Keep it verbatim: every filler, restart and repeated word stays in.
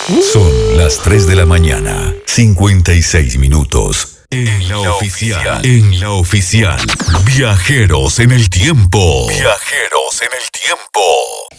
Son las tres de la mañana, cincuenta y seis minutos. En la oficial, en la oficial. Viajeros en el tiempo. Viajeros en el tiempo.